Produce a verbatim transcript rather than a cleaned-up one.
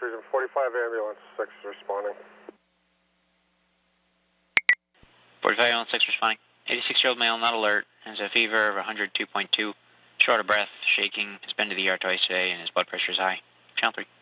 Region forty-five ambulance, six responding. forty-five ambulance, six responding. eighty-six-year-old male, not alert, has a fever of one hundred two point two, short of breath, shaking, has been to the E R twice today, and his blood pressure is high. Channel three.